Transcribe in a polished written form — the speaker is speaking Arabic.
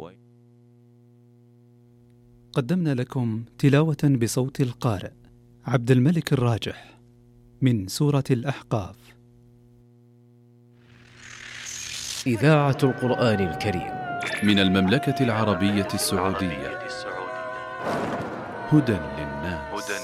قدمنا لكم تلاوة بصوت القارئ عبد الملك الراجح من سورة الأحقاف. إذاعة القرآن الكريم من المملكة العربية السعودية. هدى للناس.